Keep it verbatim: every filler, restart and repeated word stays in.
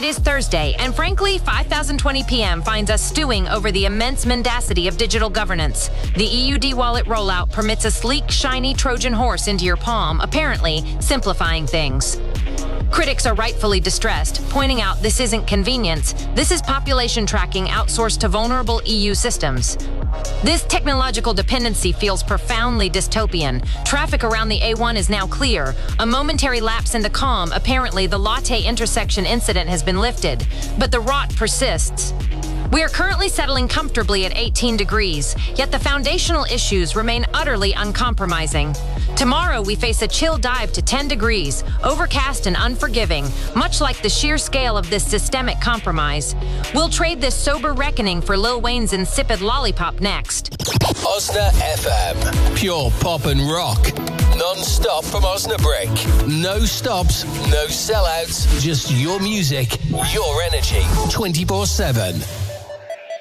It is Thursday, and frankly, five thousand twenty p m finds us stewing over the immense mendacity of digital governance. The E U D wallet rollout permits a sleek, shiny Trojan horse into your palm, apparently simplifying things. Critics are rightfully distressed, pointing out this isn't convenience, this is population tracking outsourced to vulnerable E U systems. This technological dependency feels profoundly dystopian. Traffic around the A one is now clear. A momentary lapse into calm, apparently the Latte intersection incident has been lifted, but the rot persists. We are currently settling comfortably at eighteen degrees, yet the foundational issues remain utterly uncompromising. Tomorrow we face a chill dive to ten degrees, overcast and unforgiving, much like the sheer scale of this systemic compromise. We'll trade this sober reckoning for Lil Wayne's insipid lollipop next. Osna F M. Pure pop and rock. Non-stop from Osnabrück. No stops, no sellouts, just your music, your energy, twenty-four seven.